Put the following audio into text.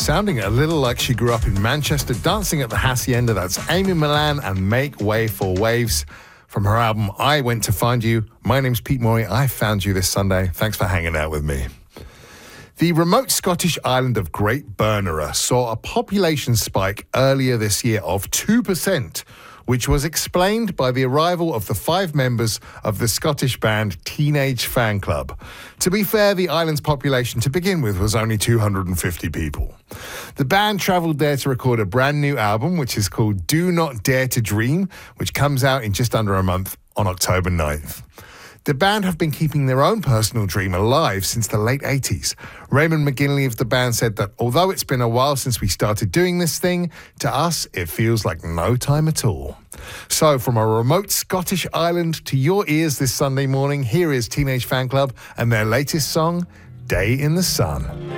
sounding a little like she grew up in Manchester, dancing at the Hacienda. That's Amy Milan and Make Way for Waves from her album I Went to Find You. My name's Pete Morey. I found you this Sunday. Thanks for hanging out with me. The remote Scottish island of Great Bernera saw a population spike earlier this year of 2%, which was explained by the arrival of the 5 members of the Scottish band Teenage Fanclub. To be fair, the island's population to begin with was only 250 people. The band travelled there to record a brand new album, which is called Do Not Dare to Dream, which comes out in just under a month on October 9th. The band have been keeping their own personal dream alive since the late 80s. Raymond McGinley of the band said that although it's been a while since we started doing this thing, to us it feels like no time at all. So from a remote Scottish island to your ears this Sunday morning, here is Teenage Fanclub and their latest song, Day in the Sun.